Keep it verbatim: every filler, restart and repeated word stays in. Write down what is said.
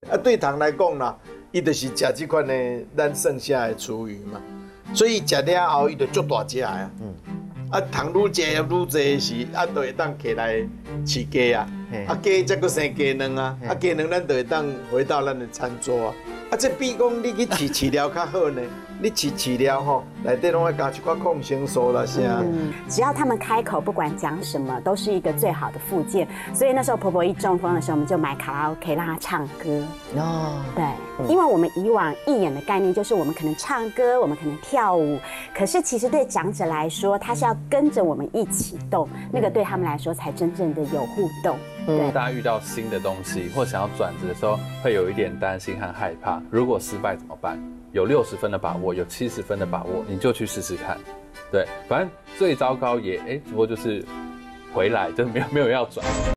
啊，对糖来讲啦，伊就是食这款的咱剩下的厨余嘛，所以食了后伊就足大只啊。嗯。啊，糖愈食愈侪时，啊，就会当起来饲鸡啊，啊，鸡才佫生鸡卵啊，啊，鸡卵咱就会当回到咱的餐桌啊。啊，这比讲你去饲饲料较好呢。你饲饲料吼，内底拢会加一寡抗生素啦啥。 嗯，只要他们开口，不管讲什么，都是一个最好的附件。所以那时候婆婆一中风的时候，我们就买卡拉 OK 让她唱歌。哦，对，因为我们以往义演的概念就是我们可能唱歌，我们可能跳舞，可是其实对长者来说，他是要跟着我们一起动，那个对他们来说才真正的有互动。 对，大家遇到新的东西或想要转职的时候，会有一点担心和害怕。如果失败怎么办？有六十分的把握，有七十分的把握，你就去试试看。对，反正最糟糕也哎，不过就是回来，就是没有没有要转。